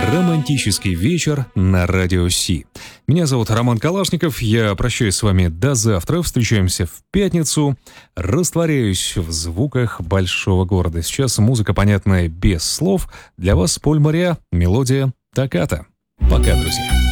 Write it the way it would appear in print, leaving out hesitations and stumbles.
Романтический вечер на Радио Си. Меня зовут Роман Калашников, я прощаюсь с вами до завтра, встречаемся в пятницу, растворяюсь в звуках большого города. Сейчас музыка, понятная без слов, для вас Поль Мориа, мелодия «Токката». Пока, друзья.